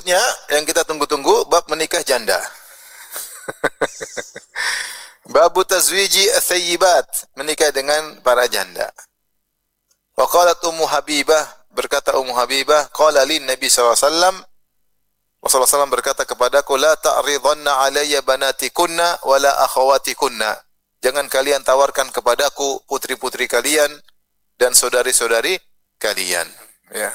berikutnya yang kita tunggu-tunggu, bab menikah janda. Babu tazwiji athayyibat, menikah dengan para janda. Wa qalat Ummu Habibah, berkata Ummu Habibah, qala lin Nabi sallallahu alaihi wasallam, Rasulullah SAW berkata kepadaku, la ta'ridhanna alayya banatikunna wa la akhawatikunna. Jangan kalian tawarkan kepadaku putri-putri kalian dan saudari-saudari kalian. Ya.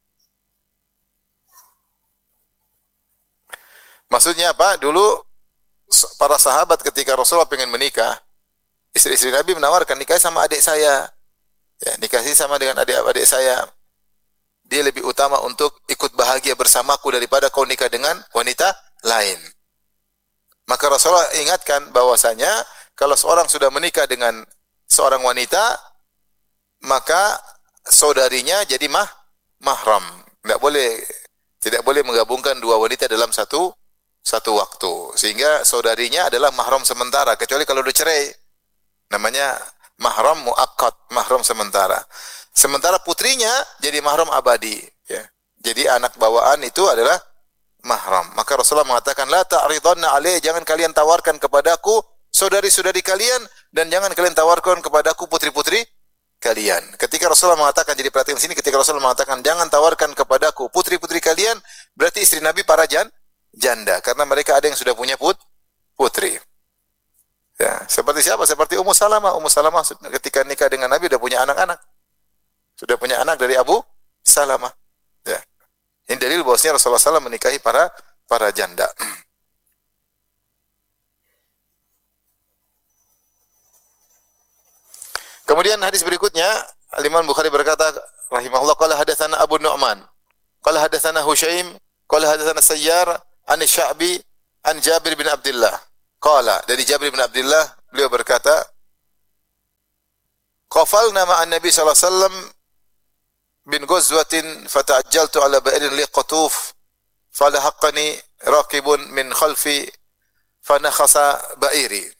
Maksudnya apa? Dulu para sahabat ketika Rasulullah ingin menikah, istri-istri Nabi menawarkan, nikah sama adik saya. Ya, nikahi sama dengan adik-adik saya. Dia lebih utama untuk ikut bahagia bersamaku daripada kau nikah dengan wanita lain. Maka Rasulullah ingatkan bahwasanya kalau seorang sudah menikah dengan seorang wanita, maka saudarinya jadi mahram. Tidak boleh menggabungkan dua wanita dalam satu waktu. Sehingga saudarinya adalah mahram sementara, kecuali kalau udah cerai. Namanya mahram muakkad, mahram sementara. Sementara putrinya jadi mahram abadi. Ya. Jadi anak bawaan itu adalah mahram. Maka Rasulullah mengatakan, la ta'ridhanna alaih, jangan kalian tawarkan kepadaku saudari-saudari kalian, dan jangan kalian tawarkan kepadaku putri-putri kalian. Ketika Rasulullah mengatakan, jadi perhatikan sini, ketika Rasulullah mengatakan, jangan tawarkan kepadaku putri-putri kalian, berarti istri Nabi para janda. Karena mereka ada yang sudah punya putri. Ya, seperti siapa? Seperti Ummu Salamah. Ummu Salamah ketika nikah dengan Nabi sudah punya anak-anak. Sudah punya anak dari Abu Salamah. Ya. Ini dalil bahwasanya Rasulullah SAW menikahi para janda. Kemudian hadis berikutnya, Imam Bukhari berkata, rahimahullah, qala hadatsana Abu Nu'man, qala hadatsana Husyaim, qala hadatsana Sayyar, an Sya'bi, an Jabir bin Abdullah. Qala, dari Jabir bin Abdullah, beliau berkata, qafalna ma'an Nabi sallallahu alaihi wasallam bin ghazwatin fata'ajjaltu ala ba'irin li qatuf falahaqqani raqibun min khalfi fanakhasa ba'iri.